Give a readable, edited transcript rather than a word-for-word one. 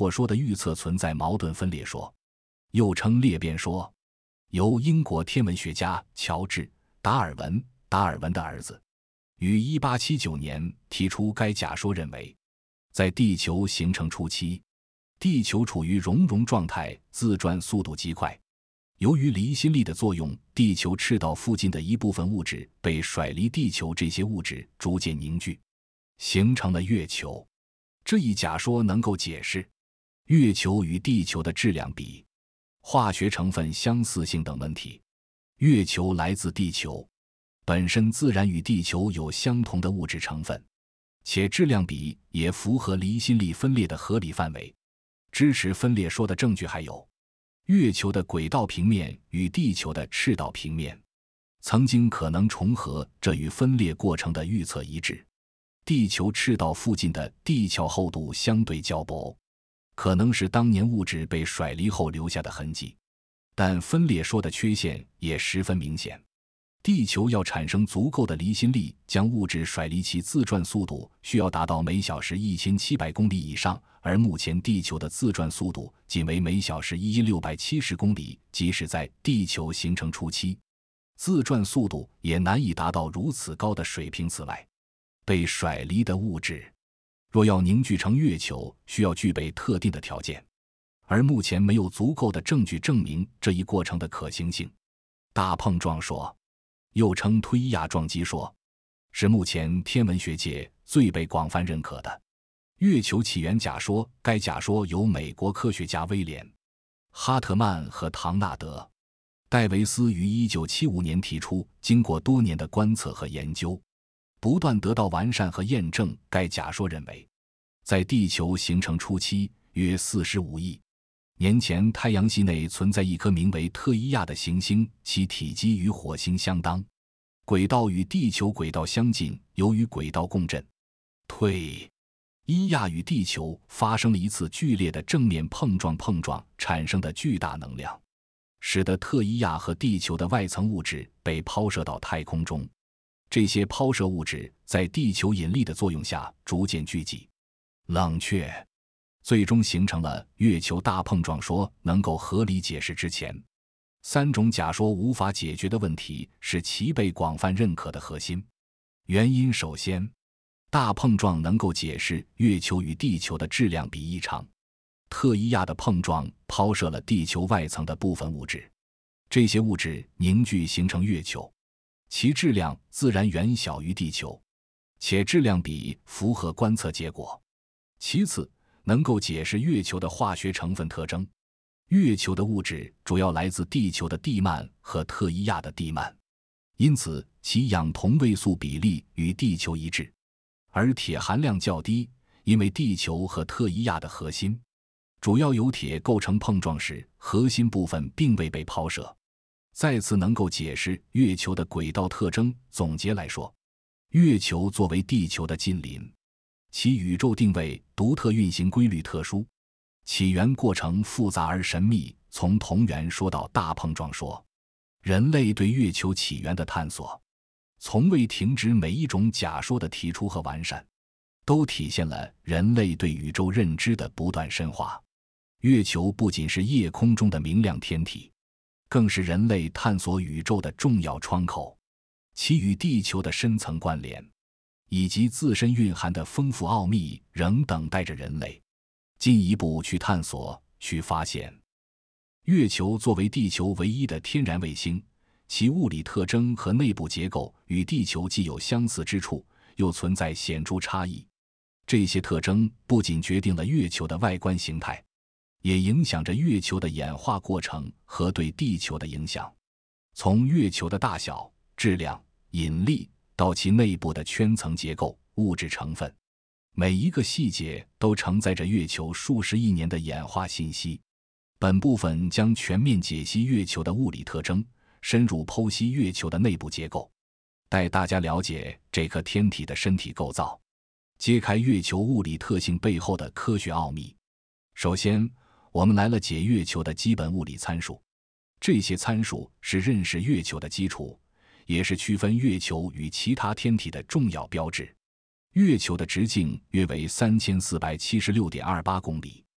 或说的预测存在矛盾分裂说，又称裂变说，由英国天文学家乔治·达尔文的儿子于1879年提出该假说，认为在地球形成初期，地球处于熔融状态，自转速度极快。由于离心力的作用，地球赤道附近的一部分物质被甩离地球，这些物质逐渐凝聚，形成了月球。这一假说能够解释月球与地球的质量比、化学成分相似性等问题。月球来自地球，本身自然与地球有相同的物质成分，且质量比也符合离心力分裂的合理范围。支持分裂说的证据还有月球的轨道平面与地球的赤道平面曾经可能重合，这与分裂过程的预测一致。地球赤道附近的地壳厚度相对较薄，可能是当年物质被甩离后留下的痕迹。但分裂说的缺陷也十分明显，地球要产生足够的离心力将物质甩离，其自转速度需要达到每小时1700公里以上，而目前地球的自转速度仅为每小时1670公里，即使在地球形成初期，自转速度也难以达到如此高的水平。此外，被甩离的物质若要凝聚成月球，需要具备特定的条件，而目前没有足够的证据证明这一过程的可行性。大碰撞说，又称推伊亚撞击说，是目前天文学界最被广泛认可的月球起源假说。该假说由美国科学家威廉·哈特曼和唐纳德·戴维斯于1975年提出，经过多年的观测和研究，不断得到完善和验证。该假说认为，在地球形成初期，约45亿年前，太阳系内存在一颗名为特伊亚的行星，其体积与火星相当，轨道与地球轨道相近。由于轨道共振，推伊亚与地球发生了一次剧烈的正面碰撞产生的巨大能量，使得特伊亚和地球的外层物质被抛射到太空中。这些抛射物质在地球引力的作用下逐渐聚集、冷却，最终形成了月球大碰撞说。能够合理解释之前三种假说无法解决的问题，是其被广泛认可的核心原因。首先，大碰撞能够解释月球与地球的质量比异常。特伊亚的碰撞抛射了地球外层的部分物质，这些物质凝聚形成月球，其质量自然远小于地球，且质量比符合观测结果。其次，能够解释月球的化学成分特征。月球的物质主要来自地球的地幔和特伊亚的地幔，因此其氧同位素比例与地球一致，而铁含量较低，因为地球和特伊亚的核心主要由铁构成，碰撞时核心部分并未被抛射。再次能够解释月球的轨道特征。总结来说，月球作为地球的近邻，其宇宙定位独特，运行规律特殊，起源过程复杂而神秘。从同源说到大碰撞说，人类对月球起源的探索从未停止，每一种假说的提出和完善都体现了人类对宇宙认知的不断深化。月球不仅是夜空中的明亮天体，更是人类探索宇宙的重要窗口，其与地球的深层关联以及自身蕴含的丰富奥秘仍等待着人类进一步去探索、去发现。月球作为地球唯一的天然卫星，其物理特征和内部结构与地球既有相似之处，又存在显著差异。这些特征不仅决定了月球的外观形态，也影响着月球的演化过程和对地球的影响。从月球的大小、质量、引力到其内部的圈层结构、物质成分，每一个细节都承载着月球数十亿年的演化信息。本部分将全面解析月球的物理特征，深入剖析月球的内部结构，带大家了解这颗天体的身体构造，揭开月球物理特性背后的科学奥秘。首先，我们来了解月球的基本物理参数。这些参数是认识月球的基础，也是区分月球与其他天体的重要标志。月球的直径约为3476.28公里，